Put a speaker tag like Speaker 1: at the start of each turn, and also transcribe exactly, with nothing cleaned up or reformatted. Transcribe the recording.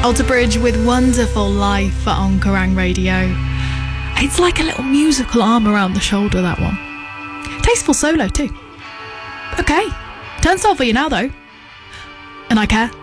Speaker 1: Alter Bridge with Wonderful Life on Kerrang Radio. It's like a little musical arm around the shoulder, that one. Tasteful solo too. Okay, turnstile for you now though. And I care.